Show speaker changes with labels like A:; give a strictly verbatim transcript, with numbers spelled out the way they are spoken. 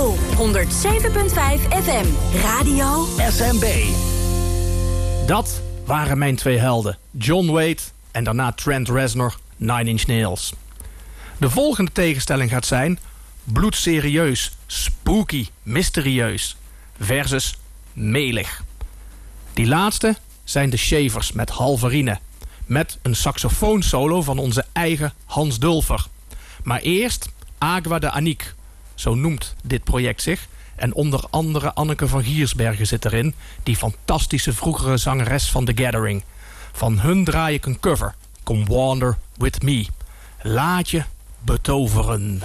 A: kabel honderd zeven punt vijf F M. Radio
B: S M B. Dat waren mijn twee helden. John Wade en daarna Trent Reznor, Nine Inch Nails. De volgende tegenstelling gaat zijn bloedserieus, spooky, mysterieus versus melig. Die laatste zijn de Shavers met Halverine. Met een saxofoonsolo van onze eigen Hans Dulfer. Maar eerst Agua de Aniek. Zo noemt dit project zich. En onder andere Anneke van Giersbergen zit erin. Die fantastische vroegere zangeres van The Gathering. Van hun draai ik een cover. Come Wander With Me. Laat je betoveren.